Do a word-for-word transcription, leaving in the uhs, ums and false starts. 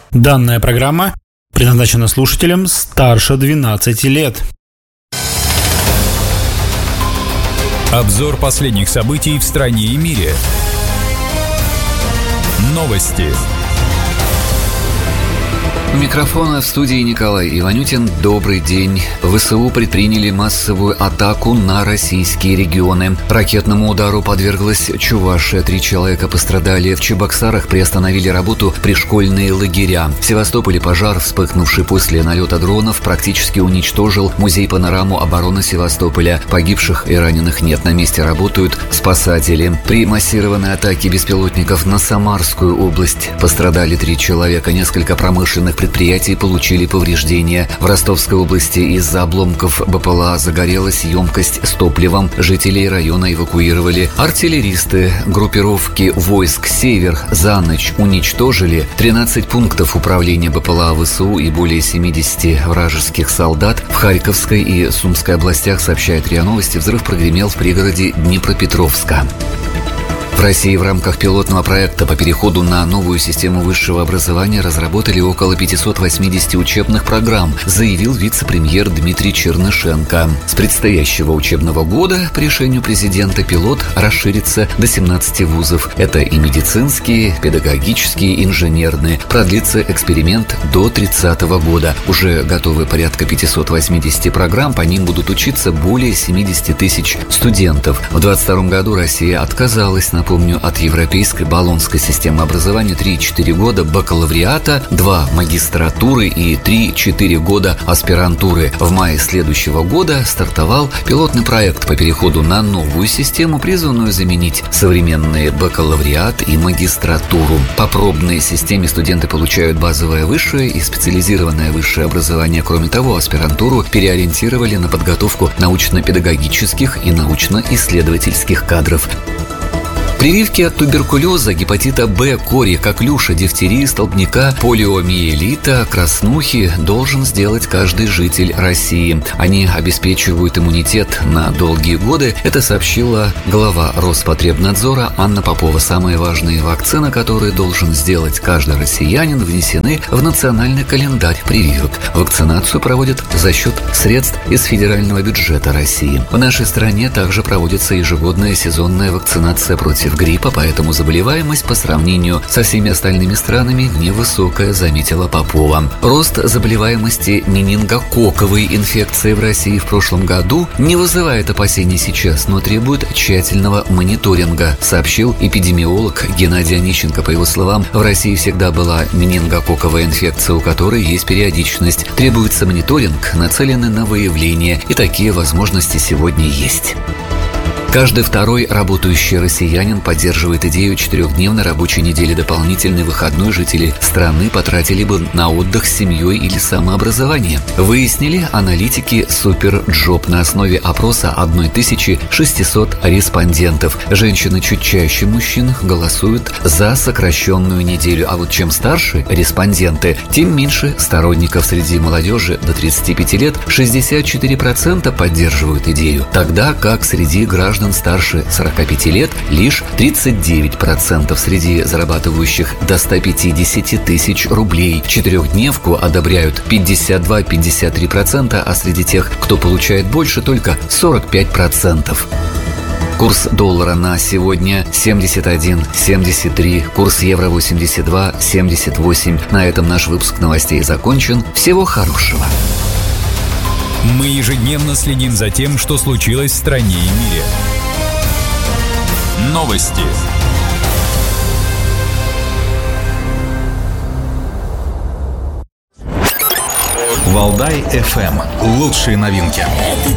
Данная программа предназначена слушателям старше двенадцати лет. Обзор последних событий в стране и мире. Новости. У микрофона в студии Николай Иванютин. Добрый день. ВСУ предприняли массовую атаку на российские регионы. Ракетному удару подверглась Чувашия. Три человека пострадали. В Чебоксарах приостановили работу пришкольные лагеря. В Севастополе пожар, вспыхнувший после налета дронов, практически уничтожил музей-панораму обороны Севастополя. Погибших и раненых нет. На месте работают спасатели. При массированной атаке беспилотников на Самарскую область пострадали три человека. Несколько промышленных предприятий получили повреждения. В Ростовской области из-за обломков БПЛА загорелась емкость с топливом. Жителей района эвакуировали. Артиллеристы группировки войск «Север» за ночь уничтожили тринадцать пунктов управления БПЛА ВСУ и более семидесяти вражеских солдат. В Харьковской и Сумской областях, сообщает РИА Новости, взрыв прогремел в пригороде Днепропетровска. В России в рамках пилотного проекта по переходу на новую систему высшего образования разработали около пятьсот восемьдесят учебных программ, заявил вице-премьер Дмитрий Чернышенко. С предстоящего учебного года, по решению президента, пилот расширится до семнадцати вузов. Это и медицинские, педагогические, инженерные. Продлится эксперимент до тридцатого года. Уже готовы порядка пятьсот восемьдесят программ, по ним будут учиться более семидесяти тысяч студентов. В двадцать втором году Россия отказалась, напомню, от европейской болонской системы образования. три-четыре года бакалавриата, два магистратуры и три-четыре года аспирантуры. В мае следующего года стартовал пилотный проект по переходу на новую систему, призванную заменить современные бакалавриат и магистратуру. По пробной системе студенты получают базовое высшее и специализированное высшее образование. Кроме того, аспирантуру переориентировали на подготовку научно-педагогических и научно-исследовательских кадров. Прививки от туберкулеза, гепатита Б, кори, коклюша, дифтерии, столбняка, полиомиелита, краснухи должен сделать каждый житель России. Они обеспечивают иммунитет на долгие годы. Это сообщила глава Роспотребнадзора Анна Попова. Самые важные вакцины, которые должен сделать каждый россиянин, внесены в национальный календарь прививок. Вакцинацию проводят за счет средств из федерального бюджета России. В нашей стране также проводится ежегодная сезонная вакцинация против гриппа, поэтому заболеваемость по сравнению со всеми остальными странами невысокая, заметила Попова. Рост заболеваемости менингококковой инфекцией в России в прошлом году не вызывает опасений сейчас, но требует тщательного мониторинга, сообщил эпидемиолог Геннадий Онищенко. По его словам, в России всегда была менингококковая инфекция, у которой есть периодичность. Требуется мониторинг, нацеленный на выявление, и такие возможности сегодня есть. Каждый второй работающий россиянин поддерживает идею четырехдневной рабочей недели. Дополнительный выходной жители страны потратили бы на отдых с семьей или самообразование. Выяснили аналитики Суперджоп на основе опроса тысячи шестисот респондентов. Женщины чуть чаще мужчин голосуют за сокращенную неделю. А вот чем старше респонденты, тем меньше сторонников. Среди молодежи до тридцати пяти лет шестьдесят четыре процента поддерживают идею, тогда как среди граждан старше сорока пяти лет лишь тридцать девять процентов. Среди зарабатывающих до ста пятидесяти тысяч рублей четырехдневку одобряют пятьдесят два - пятьдесят три процента, а среди тех, кто получает больше, только сорок пять процентов. Курс доллара на сегодня семьдесят один семьдесят три, курс евро восемьдесят два семьдесят восемь. На этом наш выпуск новостей закончен. Всего хорошего. Мы ежедневно следим за тем, что случилось в стране и мире. Новости. Валдай эф эм. Лучшие новинки. Это